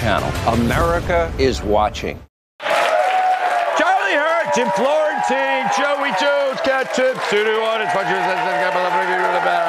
channel. America is watching. Charlie Hurt, Jim Florentine, Joey Jones, Cat Tips, 2-1, it's